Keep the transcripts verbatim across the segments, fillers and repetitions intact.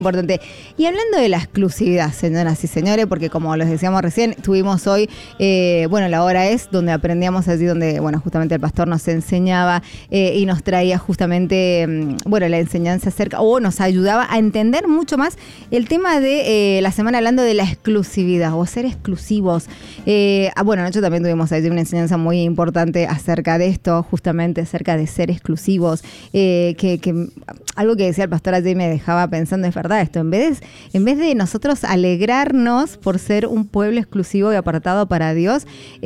Importante. Y hablando de la exclusividad, señoras y señores, porque como les decíamos recién, tuvimos hoy, eh, bueno, la hora es donde aprendíamos allí, donde, bueno, justamente el pastor nos enseñaba eh, y nos traía justamente, bueno, la enseñanza acerca, o nos ayudaba a entender mucho más el tema de eh, la semana hablando de la exclusividad o ser exclusivos. Eh, bueno, nosotros también tuvimos allí una enseñanza muy importante acerca de esto, justamente acerca de ser exclusivos, eh, que, que algo que decía el pastor allí me dejaba pensando, es verdad, esto, en vez, de, en vez de nosotros alegrarnos por ser un pueblo exclusivo y apartado para Dios,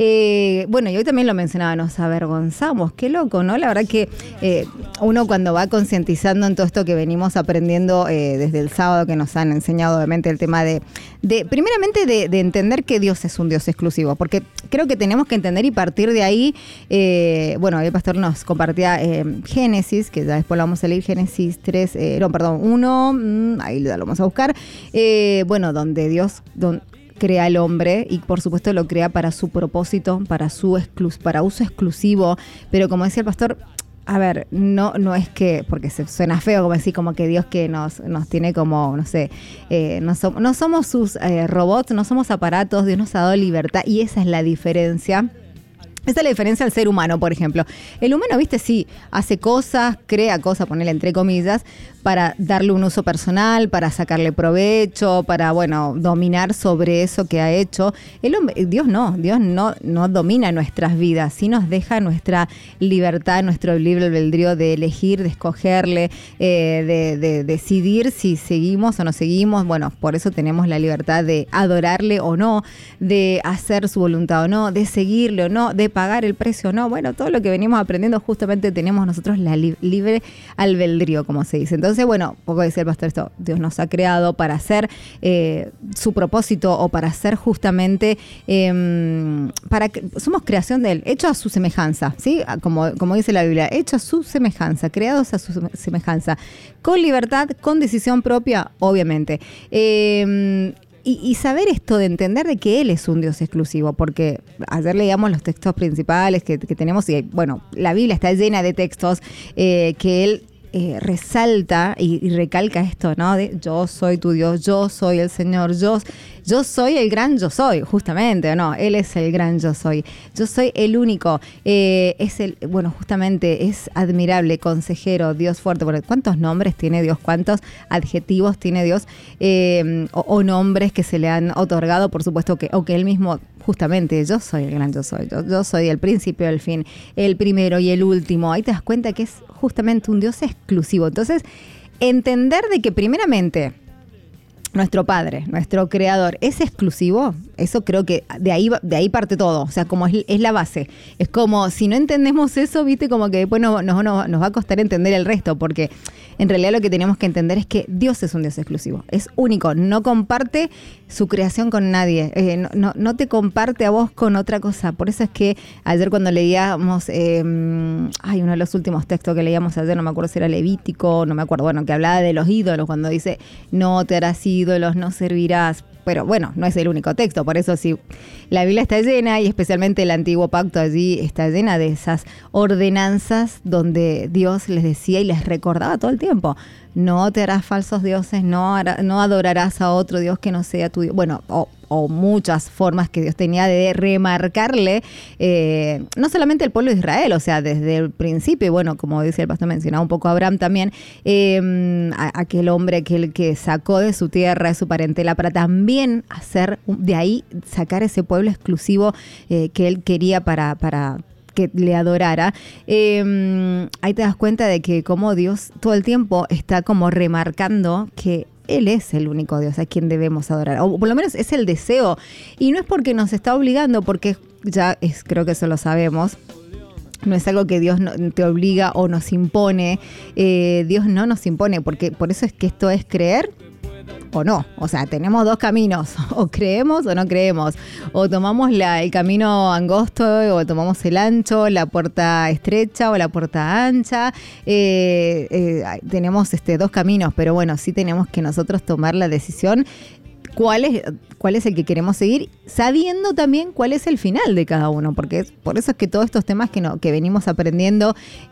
eh, bueno, y hoy también lo mencionaba, nos avergonzamos, qué loco, ¿no? La verdad que eh, uno cuando va concientizando en todo esto que venimos aprendiendo eh, desde el sábado, que nos han enseñado obviamente el tema de, de primeramente de, de entender que Dios es un Dios exclusivo, porque creo que tenemos que entender y partir de ahí, eh, bueno, el pastor nos compartía eh, Génesis, que ya después lo vamos a leer, Génesis tres, eh, no, perdón, uno, mmm, ahí lo vamos a buscar, eh, bueno, donde Dios don, crea al hombre y por supuesto lo crea para su propósito, para su exclus, para uso exclusivo, pero como decía el pastor, a ver, no no es que, porque se suena feo como decir, como que Dios que nos, nos tiene como, no sé, eh, no, so, no somos sus eh, robots, no somos aparatos, Dios nos ha dado libertad y esa es la diferencia. Esa es la diferencia al ser humano, por ejemplo. El humano, viste, sí, hace cosas, crea cosas, ponele entre comillas, para darle un uso personal, para sacarle provecho, para, bueno, dominar sobre eso que ha hecho. El hombre, Dios no, Dios no, no domina nuestras vidas, sí nos deja nuestra libertad, nuestro libre albedrío de elegir, de escogerle, eh, de, de decidir si seguimos o no seguimos. Bueno, por eso tenemos la libertad de adorarle o no, de hacer su voluntad o no, de seguirle o no, de pagar el precio o no. Bueno, todo lo que venimos aprendiendo justamente tenemos nosotros la li- libre albedrío, como se dice. Entonces, bueno, poco decía el pastor esto, Dios nos ha creado para hacer eh, su propósito o para hacer justamente, eh, para que somos creación de Él, hecho a su semejanza, ¿sí? Como, como dice la Biblia, hecho a su semejanza, creados a su semejanza, con libertad, con decisión propia, obviamente. Eh, Y, y saber esto de entender de que Él es un Dios exclusivo, porque ayer leíamos los textos principales que, que tenemos y bueno, la Biblia está llena de textos eh, que Él eh, resalta y, y recalca esto, ¿no? De yo soy tu Dios, yo soy el Señor, yo, yo soy el gran yo soy, justamente, ¿no? Él es el gran yo soy, yo soy el único, eh, es el, bueno, justamente es admirable, consejero, Dios fuerte, porque ¿cuántos nombres tiene Dios? ¿Cuántos adjetivos tiene Dios? Eh, o, o nombres que se le han otorgado, por supuesto, que, o que Él mismo, justamente, yo soy el gran yo soy, yo, yo soy el principio, el fin, el primero y el último. Ahí te das cuenta que es justamente un Dios exclusivo. Entonces, entender de que primeramente nuestro Padre, nuestro Creador, es exclusivo, eso creo que de ahí de ahí parte todo, o sea, como es, es la base. Es como, si no entendemos eso, viste, como que después no, no, no, nos va a costar entender el resto, porque en realidad lo que tenemos que entender es que Dios es un Dios exclusivo, es único, no comparte su creación con nadie, eh, no, no, no te comparte a vos con otra cosa. Por eso es que ayer cuando leíamos, eh, ay, uno de los últimos textos que leíamos ayer, no me acuerdo si era Levítico, no me acuerdo, bueno, que hablaba de los ídolos, cuando dice, no te harás ídolos, no servirás. Pero bueno, no es el único texto, por eso sí, la Biblia está llena y especialmente el Antiguo Pacto allí está llena de esas ordenanzas donde Dios les decía y les recordaba todo el tiempo, no te harás falsos dioses, no, hará, no adorarás a otro Dios que no sea tu Dios. Bueno, o, o muchas formas que Dios tenía de remarcarle, eh, no solamente el pueblo de Israel, o sea, desde el principio, y bueno, como dice el pastor, mencionaba un poco a Abraham también, eh, a, aquel hombre aquel que sacó de su tierra, de su parentela, para también hacer, de ahí sacar ese pueblo exclusivo eh, que él quería para... para que le adorara, eh, ahí te das cuenta de que como Dios todo el tiempo está como remarcando que Él es el único Dios a quien debemos adorar, o por lo menos es el deseo, y no es porque nos está obligando, porque ya es, creo que eso lo sabemos, no es algo que Dios no, te obliga o nos impone, eh, Dios no nos impone, porque por eso es que esto es creer o no, o sea, tenemos dos caminos, o creemos o no creemos, o tomamos la, el camino angosto o tomamos el ancho, la puerta estrecha o la puerta ancha, eh, eh, tenemos este, dos caminos, pero bueno, sí tenemos que nosotros tomar la decisión cuál es, cuál es el que queremos seguir, sabiendo también cuál es el final de cada uno, porque es, por eso es que todos estos temas que, no, que venimos aprendiendo,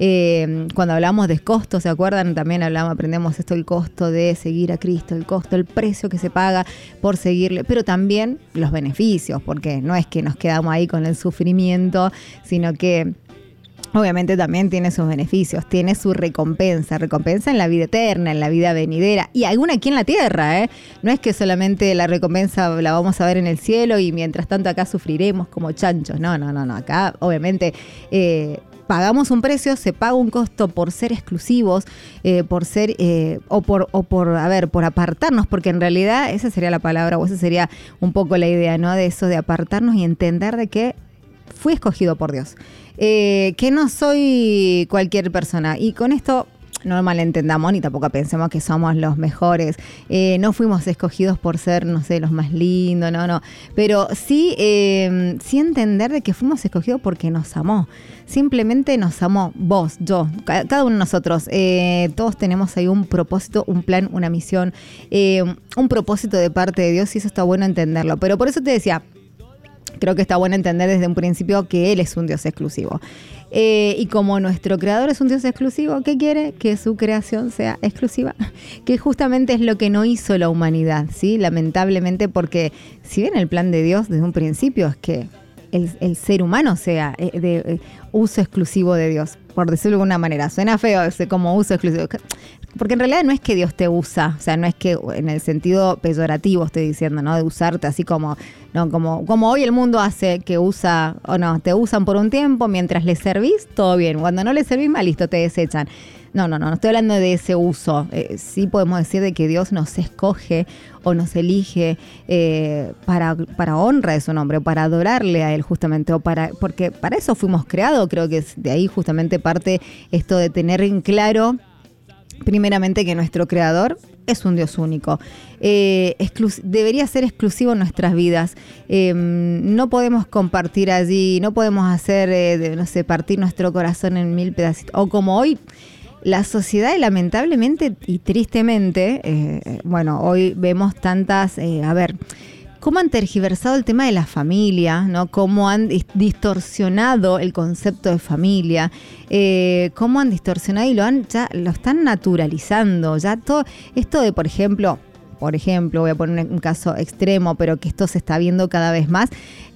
eh, cuando hablamos de costos, ¿se acuerdan? También hablamos, aprendemos esto, el costo de seguir a Cristo, el costo, el precio que se paga por seguirle, pero también los beneficios, porque no es que nos quedamos ahí con el sufrimiento, sino que obviamente también tiene sus beneficios, tiene su recompensa, recompensa en la vida eterna, en la vida venidera, y alguna aquí en la tierra, ¿eh? No es que solamente la recompensa la vamos a ver en el cielo y mientras tanto acá sufriremos como chanchos, no, no, no, no, acá obviamente eh, pagamos un precio, se paga un costo por ser exclusivos, eh, por ser, eh, o por, o por, a ver, por apartarnos, porque en realidad esa sería la palabra, o esa sería un poco la idea, ¿no? De eso, de apartarnos y entender de que fui escogido por Dios. Eh, que no soy cualquier persona. Y con esto no malentendamos ni tampoco pensemos que somos los mejores. Eh, no fuimos escogidos por ser, no sé, los más lindos, no, no. Pero sí, eh, sí entender de que fuimos escogidos porque nos amó. Simplemente nos amó. Vos, yo, cada uno de nosotros. Eh, todos tenemos ahí un propósito, un plan, una misión, eh, un propósito de parte de Dios y eso está bueno entenderlo. Pero por eso te decía, creo que está bueno entender desde un principio que Él es un Dios exclusivo. Eh, y como nuestro creador es un Dios exclusivo, ¿qué quiere? Que su creación sea exclusiva. Que justamente es lo que no hizo la humanidad, ¿sí? Lamentablemente, porque si bien el plan de Dios desde un principio es que el, el ser humano sea de, de uso exclusivo de Dios, por decirlo de alguna manera. Suena feo ese como uso exclusivo, porque en realidad no es que Dios te usa, o sea, no es que en el sentido peyorativo estoy diciendo, ¿no? De usarte así como, no, como, como hoy el mundo hace, que usa, o no, te usan por un tiempo, mientras les servís, todo bien. Cuando no les servís, mal, listo, te desechan. No, no, no, no estoy hablando de ese uso. Eh, sí podemos decir de que Dios nos escoge o nos elige eh, para, para honra de su nombre, para adorarle a Él justamente, o para, porque para eso fuimos creados. Creo que de ahí justamente parte esto de tener en claro, primeramente, que nuestro creador es un Dios único. Eh, exclus- debería ser exclusivo en nuestras vidas. Eh, no podemos compartir allí, no podemos hacer, eh, de, no sé, partir nuestro corazón en mil pedacitos. O como hoy, la sociedad, lamentablemente y tristemente, eh, bueno, hoy vemos tantas, eh, a ver, cómo han tergiversado el tema de la familia, ¿no? Cómo han distorsionado el concepto de familia, eh, cómo han distorsionado y lo han ya lo están naturalizando. Ya todo esto de, por ejemplo, por ejemplo, voy a poner un caso extremo, pero que esto se está viendo cada vez más,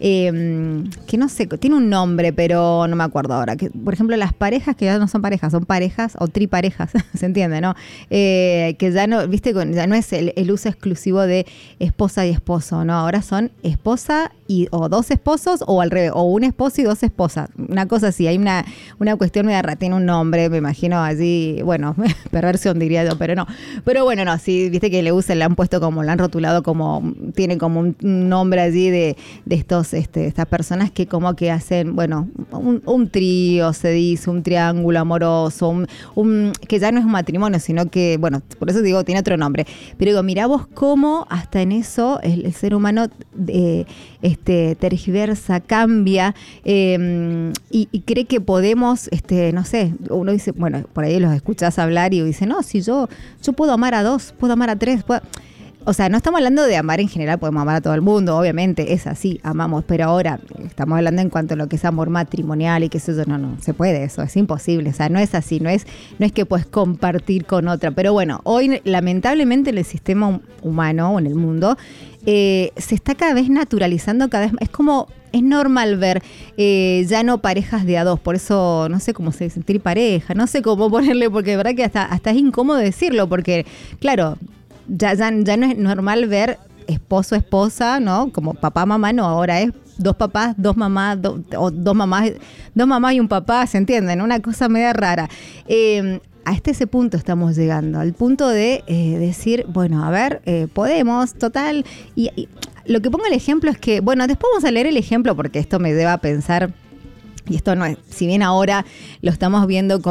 eh, que no sé, tiene un nombre, pero no me acuerdo ahora. Que, por ejemplo, las parejas que ya no son parejas, son parejas o triparejas, ¿se entiende, no? Eh, que ya no, viste, ya no es el, el uso exclusivo de esposa y esposo, ¿no? Ahora son esposa y o dos esposos o al revés, o un esposo y dos esposas. Una cosa así, hay una, una cuestión media rara, tiene un nombre, me imagino allí, bueno, perversión diría yo, pero no. Pero bueno, no, sí, viste que le usan, le han puesto como, le han rotulado como, tiene como un nombre allí de, de estos, este, estas personas que como que hacen, bueno, un, un trío, se dice, un triángulo amoroso, un, un, que ya no es un matrimonio, sino que, bueno, por eso digo, tiene otro nombre. Pero digo, mirá vos cómo hasta en eso el, el ser humano eh, este, tergiversa, cambia eh, y, y cree que podemos, este, no sé, uno dice, bueno, por ahí los escuchás hablar y dice, no, si yo, yo puedo amar a dos, puedo amar a tres, puedo... O sea, no estamos hablando de amar en general, podemos amar a todo el mundo, obviamente, es así, amamos, pero ahora estamos hablando en cuanto a lo que es amor matrimonial y que eso, no, no, se puede eso, es imposible, o sea, no es así, no es, no es que puedes compartir con otra, pero bueno, hoy lamentablemente en el sistema humano o en el mundo eh, se está cada vez naturalizando, cada vez más, es como... Es normal ver eh, ya no parejas de a dos, por eso no sé cómo se sentir pareja, no sé cómo ponerle, porque de verdad que hasta, hasta es incómodo decirlo, porque claro, ya, ya, ya no es normal ver esposo, esposa, ¿no? Como papá, mamá, no, ahora es dos papás, dos mamás, do, o dos mamás, dos mamás y un papá, ¿se entienden? Una cosa media rara. Eh, a este ese punto estamos llegando, al punto de eh, decir, bueno, a ver, eh, podemos, total, y, y lo que pongo el ejemplo es que, bueno, después vamos a leer el ejemplo porque esto me lleva a pensar, y esto no es, si bien ahora lo estamos viendo con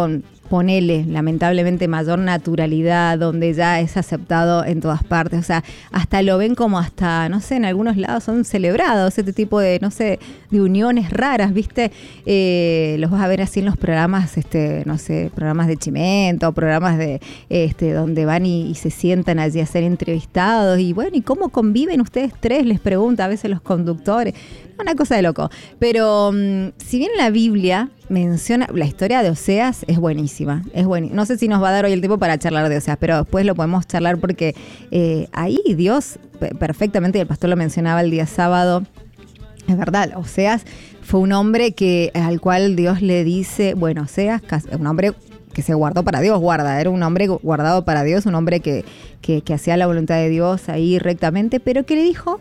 ponele, lamentablemente, mayor naturalidad, donde ya es aceptado en todas partes. O sea, hasta lo ven como hasta, no sé, en algunos lados son celebrados este tipo de, no sé, de uniones raras, ¿viste? Eh, los vas a ver así en los programas, este, no sé, programas de Chimento, programas de, este, donde van y, y se sientan allí a ser entrevistados. Y bueno, ¿y cómo conviven ustedes tres? Les pregunta a veces los conductores. Una cosa de loco. Pero um, si bien la Biblia menciona, la historia de Oseas es buenísima, es buenísima. No sé si nos va a dar hoy el tiempo para charlar de Oseas, pero después lo podemos charlar porque eh, ahí Dios perfectamente, y el pastor lo mencionaba el día sábado, es verdad, Oseas fue un hombre que al cual Dios le dice, bueno, Oseas, un hombre que se guardó para Dios, guarda, era un hombre guardado para Dios, un hombre que, que, que hacía la voluntad de Dios ahí rectamente, pero que le dijo,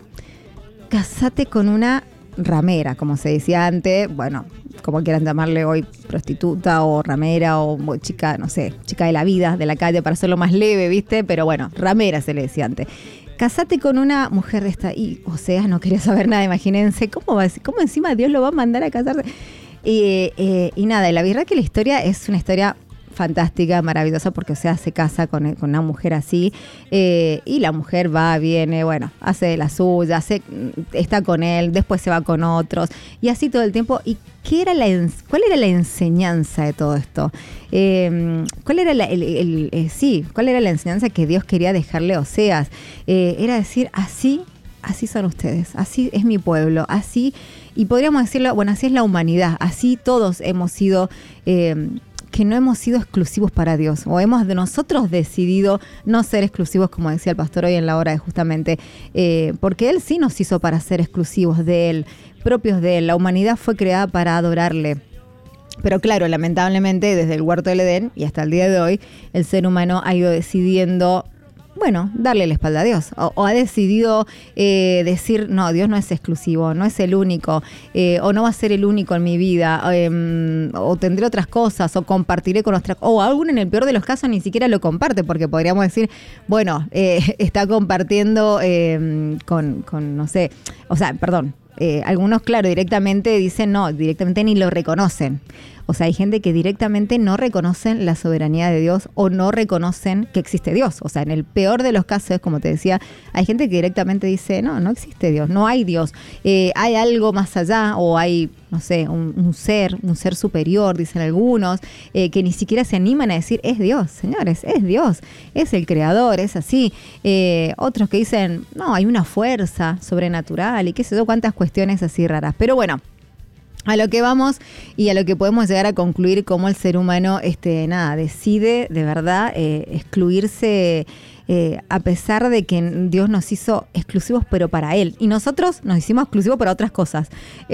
cásate con una ramera, como se decía antes, bueno, como quieran llamarle hoy, prostituta o ramera o chica, no sé, chica de la vida, de la calle, para hacerlo más leve, ¿viste? Pero bueno, ramera se le decía antes. Casate con una mujer de esta, y Oseas no quería saber nada, imagínense, ¿cómo va a decir? ¿Cómo encima Dios lo va a mandar a casarse? Y, eh, y nada, y la verdad que la historia es una historia fantástica, maravillosa, porque Oseas se casa con, con una mujer así, eh, y la mujer va, viene, bueno, hace de la suya, hace, está con él, después se va con otros, y así todo el tiempo. ¿Y qué era la, cuál era la enseñanza de todo esto? Eh, ¿Cuál era la, el, el, el, eh, sí, cuál era la enseñanza que Dios quería dejarle a Oseas? Eh, era decir, así, así son ustedes, así es mi pueblo, así, y podríamos decirlo, bueno, así es la humanidad, así todos hemos sido... Eh, que no hemos sido exclusivos para Dios, o hemos de nosotros decidido no ser exclusivos, como decía el pastor hoy en la hora de justamente, eh, porque Él sí nos hizo para ser exclusivos de Él, propios de Él. La humanidad fue creada para adorarle. Pero claro, lamentablemente desde el huerto del Edén y hasta el día de hoy, el ser humano ha ido decidiendo, bueno, darle la espalda a Dios, o, o ha decidido eh, decir, no, Dios no es exclusivo, no es el único, eh, o no va a ser el único en mi vida, eh, o tendré otras cosas, o compartiré con otras, o aún en el peor de los casos ni siquiera lo comparte, porque podríamos decir, bueno, eh, está compartiendo eh, con, con, no sé, o sea, perdón, eh, algunos, claro, directamente dicen, no, directamente ni lo reconocen. O sea, hay gente que directamente no reconocen la soberanía de Dios o no reconocen que existe Dios. O sea, en el peor de los casos, como te decía, hay gente que directamente dice, no, no existe Dios, no hay Dios. Eh, hay algo más allá o hay, no sé, un, un ser, un ser superior, dicen algunos, eh, que ni siquiera se animan a decir, es Dios, señores, es Dios, es el creador, es así. Eh, otros que dicen, no, hay una fuerza sobrenatural y qué sé yo, cuántas cuestiones así raras. Pero bueno, a lo que vamos y a lo que podemos llegar a concluir, cómo el ser humano, este, nada, decide de verdad eh, excluirse, eh, a pesar de que Dios nos hizo exclusivos, pero para Él. Y nosotros nos hicimos exclusivos para otras cosas,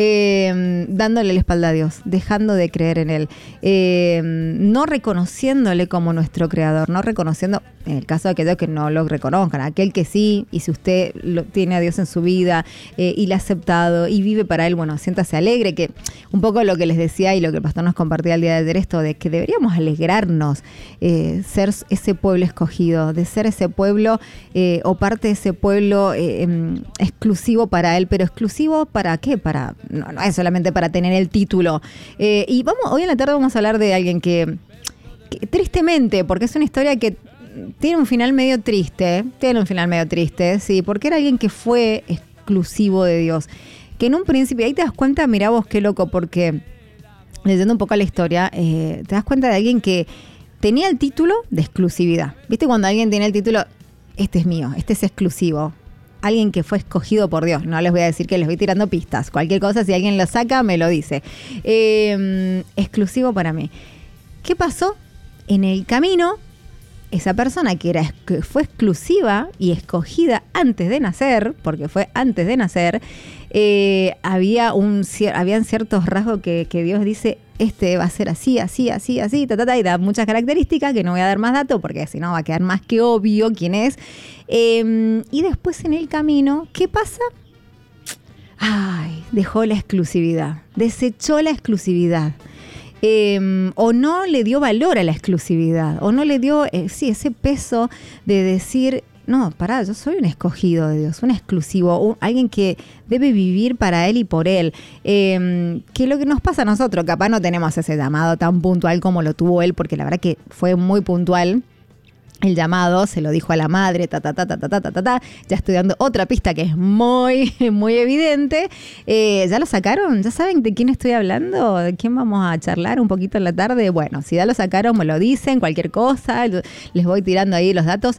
eh, dándole la espalda a Dios, dejando de creer en Él, eh, no reconociéndole como nuestro creador, no reconociendo, en el caso de aquellos que no lo reconozcan, aquel que sí, y si usted lo, tiene a Dios en su vida eh, y le ha aceptado y vive para Él, bueno, siéntase alegre, que un poco lo que les decía y lo que el pastor nos compartía el día de ayer, esto de que deberíamos alegrarnos, eh, ser ese pueblo escogido, de ser ese pueblo eh, o parte de ese pueblo eh, eh, exclusivo para Él, pero exclusivo ¿para qué? Para, no, no es solamente para tener el título. Eh, y vamos, hoy en la tarde vamos a hablar de alguien que, que tristemente, porque es una historia que tiene un final medio triste, tiene un final medio triste, sí, porque era alguien que fue exclusivo de Dios, que en un principio, ahí te das cuenta, mirá vos qué loco, porque leyendo un poco la historia, eh, te das cuenta de alguien que tenía el título de exclusividad. ¿Viste cuando alguien tiene el título, este es mío, este es exclusivo? Alguien que fue escogido por Dios. No les voy a decir que les voy tirando pistas. Cualquier cosa, si alguien lo saca, me lo dice. Eh, exclusivo para mí. ¿Qué pasó? En el camino, esa persona que, era, que fue exclusiva y escogida antes de nacer, porque fue antes de nacer, eh, había un, habían ciertos rasgos que, que Dios dice, este va a ser así, así, así, así, ta, ta, ta, y da muchas características que no voy a dar más datos porque si no va a quedar más que obvio quién es. Eh, y después en el camino, ¿qué pasa? Ay, dejó la exclusividad, desechó la exclusividad. Eh, o no le dio valor a la exclusividad, o no le dio, eh, sí, ese peso de decir, no, pará, yo soy un escogido de Dios, un exclusivo, un, alguien que debe vivir para Él y por Él. Eh, que lo que nos pasa a nosotros, capaz no tenemos ese llamado tan puntual como lo tuvo Él, porque la verdad que fue muy puntual. El llamado se lo dijo a la madre, ta, ta, ta, ta, ta, ta, ta, ta, ta. Ya estoy dando otra pista que es muy, muy evidente. Eh, ¿Ya lo sacaron? ¿Ya saben de quién estoy hablando? ¿De quién vamos a charlar un poquito en la tarde? Bueno, si ya lo sacaron, me lo dicen, cualquier cosa, les voy tirando ahí los datos.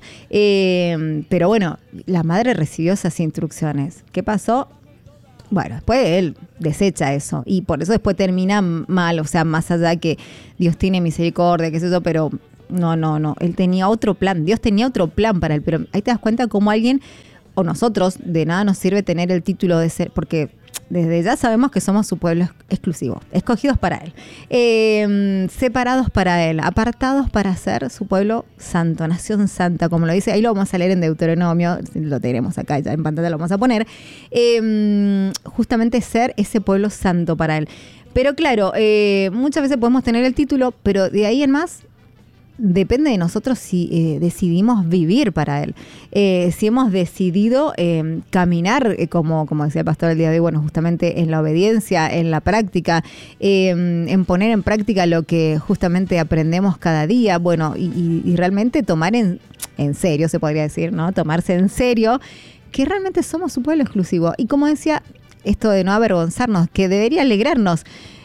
Eh, pero bueno, la madre recibió esas instrucciones. ¿Qué pasó? Bueno, después él desecha eso y por eso después termina mal, o sea, más allá que Dios tiene misericordia, qué sé yo, pero... No, no, no. Él tenía otro plan. Dios tenía otro plan para él. Pero ahí te das cuenta cómo alguien, o nosotros, de nada nos sirve tener el título de ser, porque desde ya sabemos que somos su pueblo exclusivo, escogidos para Él, eh, separados para Él, apartados para ser su pueblo santo, nación santa, como lo dice. Ahí lo vamos a leer en Deuteronomio, lo tenemos acá ya en pantalla, lo vamos a poner. Eh, justamente ser ese pueblo santo para Él. Pero claro, eh, muchas veces podemos tener el título, pero de ahí en más... Depende de nosotros si eh, decidimos vivir para Él, eh, si hemos decidido eh, caminar, eh, como, como decía el pastor el día de hoy, bueno, justamente en la obediencia, en la práctica, eh, en poner en práctica lo que justamente aprendemos cada día, bueno, y, y, y realmente tomar en, en serio, se podría decir, ¿no? Tomarse en serio que realmente somos su pueblo exclusivo. Y como decía, esto de no avergonzarnos, que debería alegrarnos,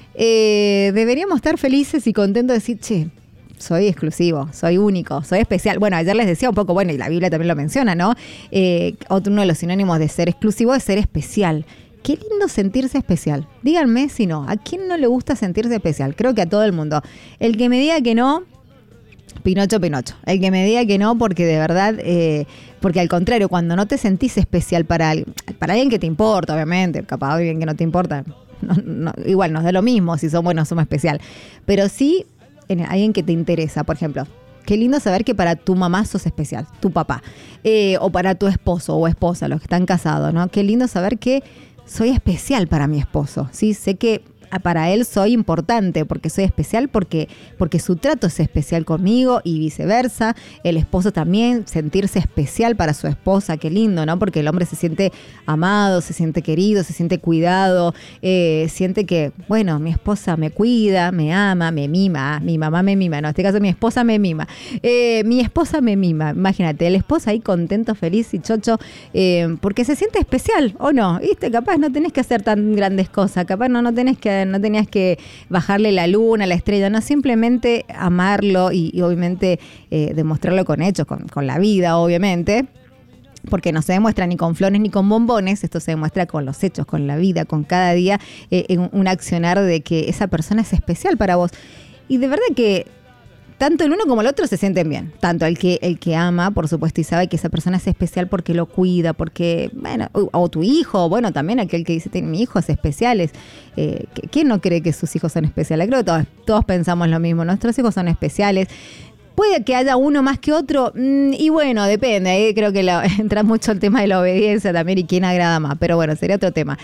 eh, deberíamos estar felices y contentos de decir, che, soy exclusivo, soy único, soy especial. Bueno, ayer les decía un poco, bueno, y la Biblia también lo menciona, ¿no? Eh, otro, uno de los sinónimos de ser exclusivo es ser especial. Qué lindo sentirse especial. Díganme si no. ¿A quién no le gusta sentirse especial? Creo que a todo el mundo. El que me diga que no, Pinocho, Pinocho. El que me diga que no, porque de verdad, eh, porque al contrario, cuando no te sentís especial para, para alguien que te importa, obviamente, capaz alguien que no te importa, no, no, igual nos da lo mismo si somos buenos o somos especial. Pero sí... en alguien que te interesa, por ejemplo. Qué lindo saber que para tu mamá sos especial, tu papá, eh, o para tu esposo o esposa, los que están casados, ¿no? Qué lindo saber que soy especial para mi esposo, ¿sí? Sé que para él soy importante porque soy especial, porque, porque su trato es especial conmigo y viceversa. El esposo también, sentirse especial para su esposa, qué lindo, ¿no? Porque el hombre se siente amado, se siente querido, se siente cuidado, eh, siente que, bueno, mi esposa me cuida, me ama, me mima, mi mamá me mima, no, en este caso mi esposa me mima, eh, mi esposa me mima, imagínate, el esposo ahí contento, feliz y chocho, eh, porque se siente especial, ¿o no? ¿Viste? Capaz no tenés que hacer tan grandes cosas, capaz no, no tenés que no tenías que bajarle la luna, la estrella, no, simplemente amarlo y, y obviamente eh, demostrarlo con hechos, con, con la vida, obviamente, porque no se demuestra ni con flores ni con bombones, esto se demuestra con los hechos, con la vida, con cada día, eh, un, un accionar de que esa persona es especial para vos. Y de verdad que tanto el uno como el otro se sienten bien. Tanto el que el que ama, por supuesto, y sabe que esa persona es especial porque lo cuida, porque, bueno, o, o tu hijo, bueno, también aquel que dice, mi hijo es especial. Es, eh, ¿quién no cree que sus hijos son especiales? Creo que todos, todos pensamos lo mismo. Nuestros hijos son especiales. Puede que haya uno más que otro, y bueno, depende. Eh, creo que la, entra mucho el tema de la obediencia también y quién agrada más. Pero bueno, sería otro tema.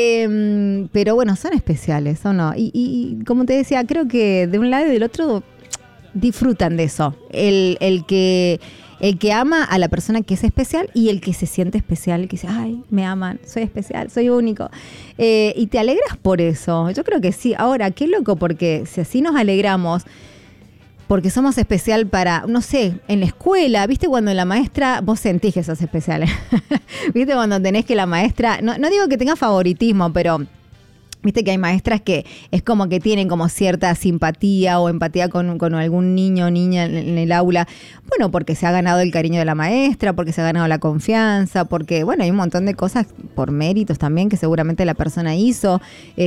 Eh, pero bueno, son especiales, ¿o no? Y, y como te decía, creo que de un lado y del otro disfrutan de eso. El, el que el que ama a la persona que es especial y el que se siente especial, el que dice, ay, me aman, soy especial, soy único. Eh, y te alegras por eso. Yo creo que sí. Ahora, qué loco, porque si así nos alegramos, porque somos especial para, no sé, en la escuela, ¿viste? Cuando la maestra, vos sentís que sos especial. ¿Viste? Cuando tenés que la maestra, no, no digo que tenga favoritismo, pero... Viste que hay maestras que es como que tienen como cierta simpatía o empatía con, con algún niño o niña en, en el aula. Bueno, porque se ha ganado el cariño de la maestra, porque se ha ganado la confianza, porque, bueno, hay un montón de cosas por méritos también que seguramente la persona hizo.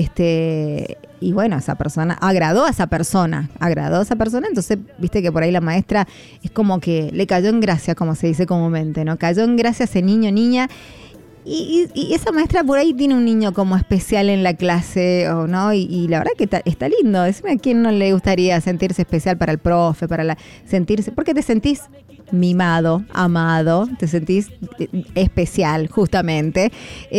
Este, y bueno, esa persona agradó a esa persona, agradó a esa persona. Entonces, viste que por ahí la maestra es como que le cayó en gracia, como se dice comúnmente, ¿no? Cayó en gracia ese niño o niña. Y, y, y esa maestra por ahí tiene un niño como especial en la clase, ¿o no? Y, y la verdad que está, está lindo. Decime a quién no le gustaría sentirse especial para el profe, para la sentirse... Porque te sentís mimado, amado, te sentís especial, justamente.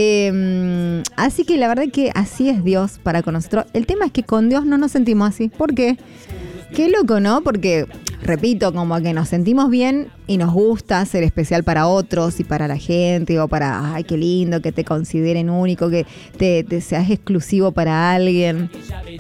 Eh, así que la verdad que así es Dios para con nosotros. El tema es que con Dios no nos sentimos así. ¿Por qué? Qué loco, ¿no? Porque, repito, como que nos sentimos bien y nos gusta ser especial para otros y para la gente, o para, ay, qué lindo que te consideren único, que te, te seas exclusivo para alguien.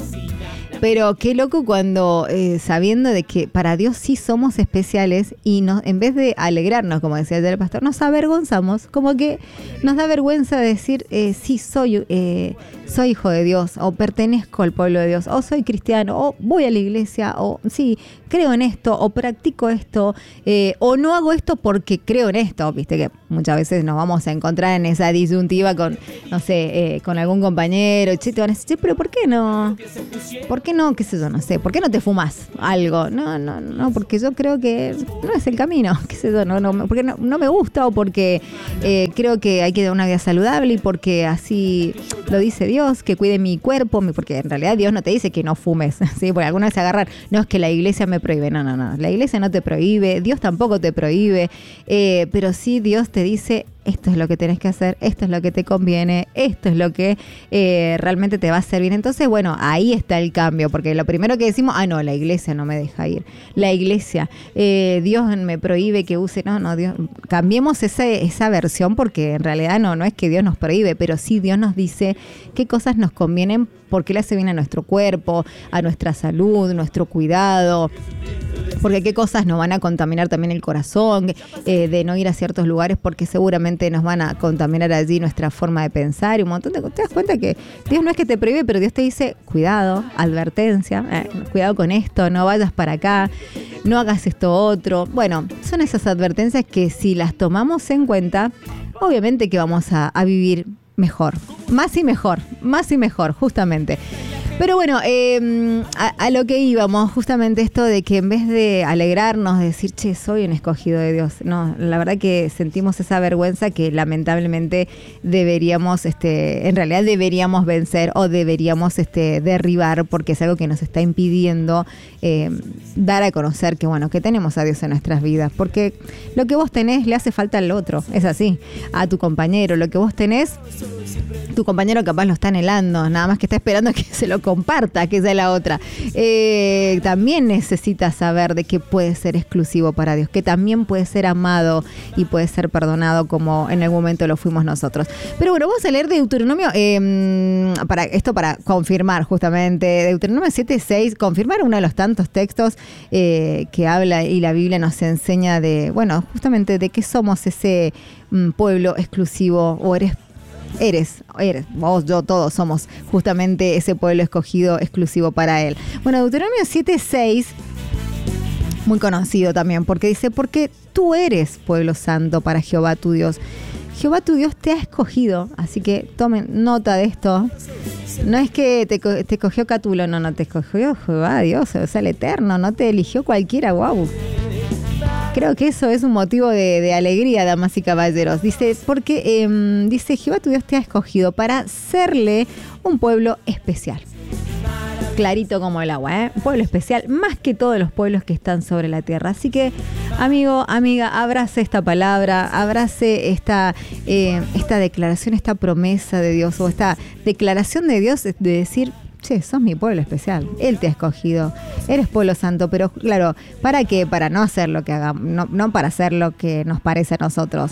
Pero qué loco cuando, eh, sabiendo de que para Dios sí somos especiales y nos, en vez de alegrarnos, como decía ayer el pastor, nos avergonzamos, como que nos da vergüenza decir, eh, sí, soy, eh, soy hijo de Dios, o pertenezco al pueblo de Dios, o soy cristiano, o voy a la iglesia, o sí, creo en esto, o practico esto, eh, o no hago esto porque creo en esto. Viste que muchas veces nos vamos a encontrar en esa disyuntiva con, no sé, eh, con algún compañero, che, te van a decir, che, pero ¿por qué no? ¿Por qué no? ¿Qué sé yo? No sé. ¿Por qué no te fumas algo? No, no, no, porque yo creo que no es el camino. ¿Qué sé yo? No, no, porque no, no me gusta, o porque eh, creo que hay que dar una vida saludable, y porque así lo dice Dios, que cuide mi cuerpo, porque en realidad Dios no te dice que no fumes, ¿sí? Porque alguna vez se agarran, no es que la iglesia me prohíbe, no, no, no, la iglesia no te prohíbe, Dios tampoco te prohíbe, eh, pero sí Dios te dice, esto es lo que tenés que hacer, esto es lo que te conviene, esto es lo que eh, realmente te va a servir. Entonces, bueno, ahí está el cambio, porque lo primero que decimos, ah, no, la iglesia no me deja ir, la iglesia, eh, Dios me prohíbe que use, no, no, Dios, cambiemos ese, esa versión, porque en realidad no, no es que Dios nos prohíbe, pero sí Dios nos dice qué cosas nos convienen, porque le hace bien a nuestro cuerpo, a nuestra salud, nuestro cuidado, porque qué cosas nos van a contaminar también el corazón, eh, de no ir a ciertos lugares porque seguramente nos van a contaminar allí nuestra forma de pensar y un montón de cosas. Te das cuenta que Dios no es que te prohíbe, pero Dios te dice, cuidado, advertencia, eh, cuidado con esto, no vayas para acá, no hagas esto otro. Bueno, son esas advertencias que si las tomamos en cuenta, obviamente que vamos a, a vivir mejor, más y mejor, más y mejor, justamente. Pero bueno, eh, a, a lo que íbamos, justamente esto de que en vez de alegrarnos, de decir, che, soy un escogido de Dios, no, la verdad que sentimos esa vergüenza que lamentablemente deberíamos, este, en realidad deberíamos vencer o deberíamos este, derribar, porque es algo que nos está impidiendo eh, dar a conocer que, bueno, que tenemos a Dios en nuestras vidas, porque lo que vos tenés le hace falta al otro, es así, a tu compañero, lo que vos tenés, tu compañero capaz lo está anhelando, nada más que está esperando que se lo comparta, que sea la otra. Eh, también necesitas saber de que puede ser exclusivo para Dios, que también puede ser amado y puede ser perdonado como en algún momento lo fuimos nosotros. Pero bueno, vamos a leer Deuteronomio, eh, para esto para confirmar justamente, Deuteronomio siete seis, confirmar uno de los tantos textos eh, que habla y la Biblia nos enseña de, bueno, justamente de que somos ese mm, pueblo exclusivo, o eres Eres, eres, vos, yo, todos somos justamente ese pueblo escogido exclusivo para Él. Bueno, Deuteronomio siete seis, muy conocido también, porque dice, porque tú eres pueblo santo para Jehová tu Dios. Jehová tu Dios te ha escogido, así que tomen nota de esto. No es que te, te escogió Catulo, no, no, te escogió Jehová Dios, o sea, el Eterno, no te eligió cualquiera, wow. Creo que eso es un motivo de, de alegría, damas y caballeros. Dice, porque eh, dice, Jehová tu Dios te ha escogido para serle un pueblo especial. Clarito como el agua, ¿eh? Un pueblo especial, más que todos los pueblos que están sobre la tierra. Así que, amigo, amiga, abrace esta palabra, abrace esta, eh, esta declaración, esta promesa de Dios, o esta declaración de Dios de decir, che, sos mi pueblo especial, Él te ha escogido, eres pueblo santo, pero claro, ¿para qué? Para no hacer lo que hagamos, no, no para hacer lo que nos parece a nosotros,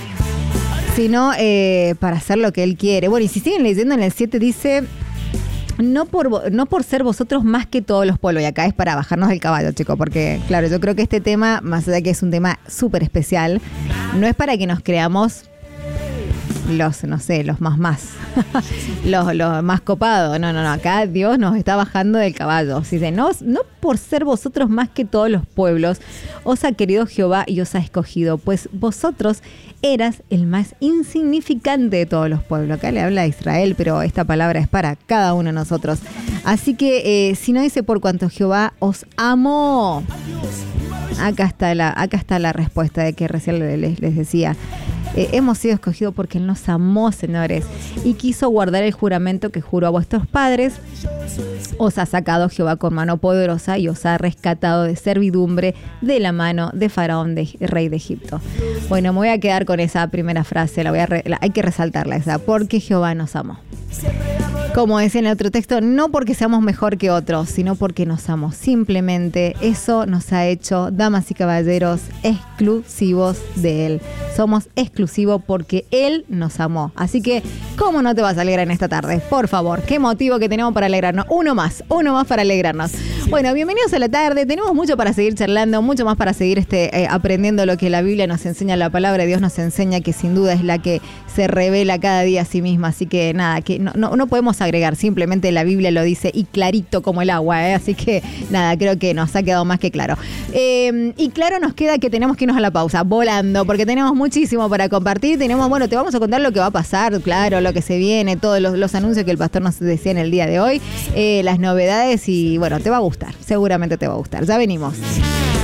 sino eh, para hacer lo que Él quiere. Bueno, y si siguen leyendo en el siete dice, no por, no por ser vosotros más que todos los pueblos, y acá es para bajarnos del caballo, chicos, porque claro, yo creo que este tema, más allá de que es un tema súper especial, no es para que nos creamos los, no sé, los más más, los, los más copados. No, no, no, acá Dios nos está bajando del caballo. Dice, no, no por ser vosotros más que todos los pueblos, os ha querido Jehová y os ha escogido, pues vosotros eras el más insignificante de todos los pueblos. Acá le habla a Israel, pero esta palabra es para cada uno de nosotros. Así que, eh, si no dice por cuanto Jehová os amó, acá está la, acá está la respuesta de que recién les, les decía. Eh, hemos sido escogidos porque Él nos amó, señores, y quiso guardar el juramento que juró a vuestros padres. Os ha sacado Jehová con mano poderosa y os ha rescatado de servidumbre de la mano de Faraón, de, rey de Egipto. Bueno, me voy a quedar con esa primera frase, la voy a re, la, hay que resaltarla esa, porque Jehová nos amó. Como decía en el otro texto, no porque seamos mejor que otros, sino porque nos amamos. Simplemente eso nos ha hecho, damas y caballeros, exclusivos de Él. Somos exclusivos porque Él nos amó. Así que, ¿cómo no te vas a alegrar en esta tarde? Por favor, qué motivo que tenemos para alegrarnos. Uno más, uno más para alegrarnos. Bueno, bienvenidos a la tarde. Tenemos mucho para seguir charlando, mucho más para seguir este, eh, aprendiendo lo que la Biblia nos enseña, la palabra de Dios nos enseña, que sin duda es la que se revela cada día a sí misma. Así que nada, que no, no, no podemos agregar, simplemente la Biblia lo dice y clarito como el agua, ¿eh? Así que nada, creo que nos ha quedado más que claro. Eh, y claro nos queda que tenemos que irnos a la pausa, volando, porque tenemos muchísimo para compartir. Tenemos, bueno, te vamos a contar lo que va a pasar, claro, lo que se viene, todos los, los anuncios que el pastor nos decía en el día de hoy, eh, las novedades y bueno, te va a gustar, seguramente te va a gustar. Ya venimos.